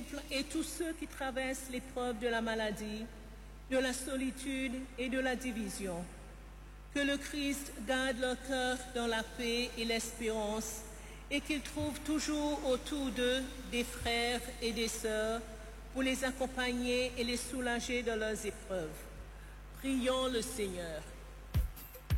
couples et tous ceux qui traversent l'épreuve de la maladie, de la solitude et de la division. Que le Christ garde leur cœur dans la paix et l'espérance et qu'ils trouvent toujours autour d'eux des frères et des sœurs pour les accompagner et les soulager dans leurs épreuves. Prions le Seigneur.